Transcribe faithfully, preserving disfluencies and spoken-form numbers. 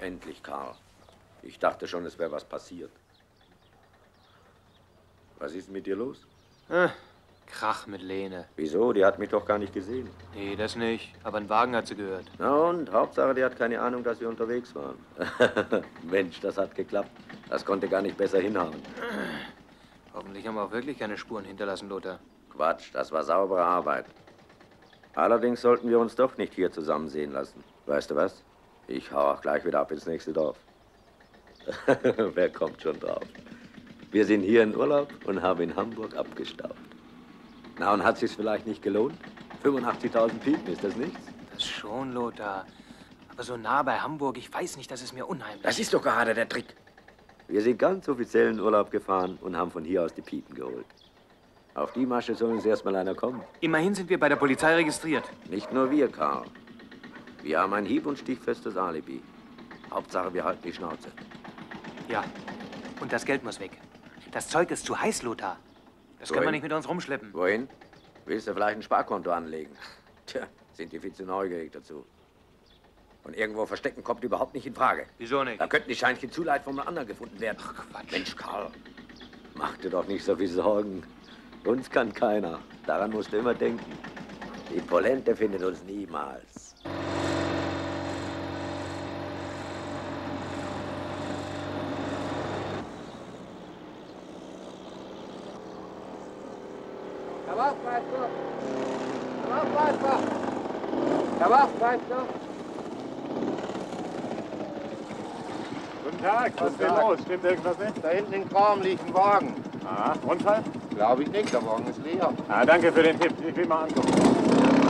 endlich, Karl. Ich dachte schon, es wäre was passiert. Was ist mit dir los? Ah, Krach mit Lene. Wieso? Die hat mich doch gar nicht gesehen. Nee, das nicht. Aber ein Wagen hat sie gehört. Na und? Hauptsache, die hat keine Ahnung, dass wir unterwegs waren. Mensch, das hat geklappt. Das konnte gar nicht besser hinhauen. Hoffentlich haben wir auch wirklich keine Spuren hinterlassen, Lothar. Quatsch, das war saubere Arbeit. Allerdings sollten wir uns doch nicht hier zusammen sehen lassen. Weißt du was? Ich hau auch gleich wieder ab ins nächste Dorf. Wer kommt schon drauf? Wir sind hier in Urlaub und haben in Hamburg abgestaubt. Na, und hat sich's vielleicht nicht gelohnt? fünfundachtzigtausend Piepen, ist das nichts? Das schon, Lothar. Aber so nah bei Hamburg, ich weiß nicht, das ist mir unheimlich. Das ist doch gerade der Trick. Wir sind ganz offiziell in Urlaub gefahren und haben von hier aus die Piepen geholt. Auf die Masche soll uns erst mal einer kommen. Immerhin sind wir bei der Polizei registriert. Nicht nur wir, Karl. Wir haben ein hieb- und stichfestes Alibi. Hauptsache, wir halten die Schnauze. Ja, und das Geld muss weg. Das Zeug ist zu heiß, Lothar. Das Wohin? können wir nicht mit uns rumschleppen. Wohin? Willst du vielleicht ein Sparkonto anlegen? Tja, sind die viel zu neugierig dazu. Und irgendwo verstecken kommt überhaupt nicht in Frage. Wieso nicht? Da könnten die Scheinchen zu leicht von einem anderen gefunden werden. Ach, Quatsch. Mensch, Karl, mach dir doch nicht so viel Sorgen. Uns kann keiner. Daran musst du immer denken. Die Polente findet uns niemals. Der Wachtmeister! Der Wachtmeister! Der Wachtmeister! Guten Tag, was ist denn los? Stimmt irgendwas nicht? Da hinten im Kram liegt ein Wagen. Ah, Unfall? Glaube ich nicht, der Wagen ist leer. Ah, danke für den Tipp. Ich will mal angucken.